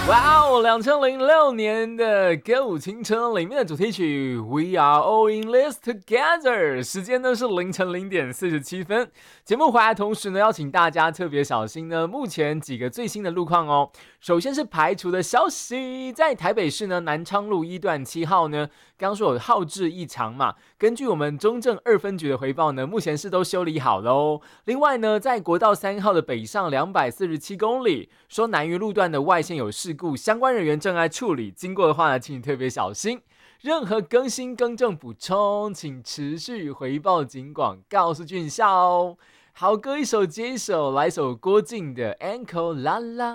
哇哦，2006年的歌舞青春里面的主题曲 We Are All In This Together， 时间呢是凌晨0点47分。节目回来的同时呢，要请大家特别小心呢，目前几个最新的路况哦。首先是排除的消息，在台北市呢南昌路1段7号呢，刚说有号志异常嘛，根据我们中正2分局的回报呢，目前是都修理好了哦。另外呢，在国道3号的北上247公里，说南云路段的外线有事故，相关人员正在处理，经过的话呢，请你特别小心。任何更新、更正、补充，请持续回报警广，告诉俊孝哦。好歌一首接一首，来首郭靖的《Anko 啦啦》。